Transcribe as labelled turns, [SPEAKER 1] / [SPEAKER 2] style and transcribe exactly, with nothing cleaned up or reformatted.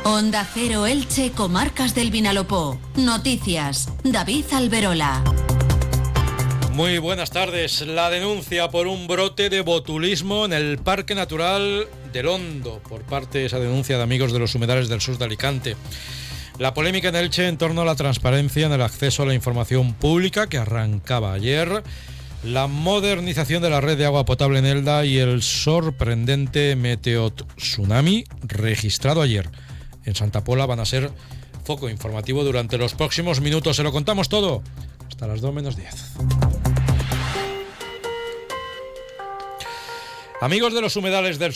[SPEAKER 1] Onda Cero Elche, Comarcas del Vinalopó. Noticias, David Alberola.
[SPEAKER 2] Muy buenas tardes. La denuncia por un brote de botulismo en el Parque Natural del Hondo, por parte de esa denuncia de amigos de los humedales del sur de Alicante. La polémica en Elche en torno a la transparencia en el acceso a la información pública que arrancaba ayer, la modernización de la red de agua potable en Elda y el sorprendente meteotsunami registrado ayer en Santa Pola van a ser foco informativo durante los próximos minutos. Se lo contamos todo hasta las dos menos diez. Amigos de los humedales del sur